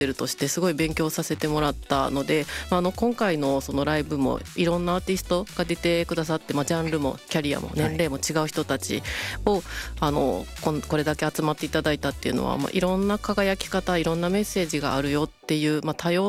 ルとしてすごい勉強させてもらったので、今回のそのライブもいろんなアーティストが出てくださって、ジャンルもキャリアも年齢も違う人たちを、これだけ集まっていただいたっていうのは、いろんな輝き方、いろんなメッセージがあるよっていう、多様